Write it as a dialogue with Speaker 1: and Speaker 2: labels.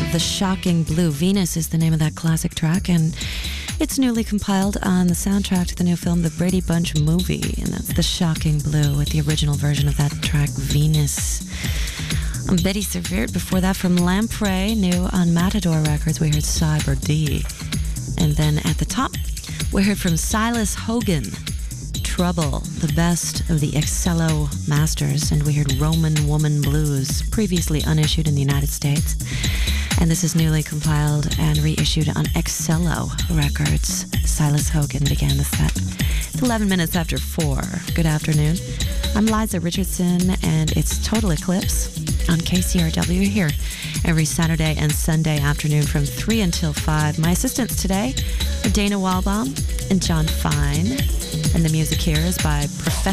Speaker 1: of The Shocking Blue. Venus is the name of that classic track, and it's newly compiled on the soundtrack to the new film The Brady Bunch Movie, and that's The Shocking Blue with the original version of that track, Venus. I'm Betty Serveert. Before that, from Lamprey, new on Matador Records, we heard Cyber D. And then at the top, we heard from Silas Hogan, Trouble, the best of the Excello masters, and we heard Roman Woman Blues, previously unissued in the United States. And this is newly compiled and reissued on Excello Records. Silas Hogan began the set. It's 11 minutes after 4. Good afternoon. I'm Liza Richardson, and it's Total Eclipse on KCRW here every Saturday and Sunday afternoon from 3 until 5. My assistants today are Dana Walbaum and John Fine. And the music here is by Professor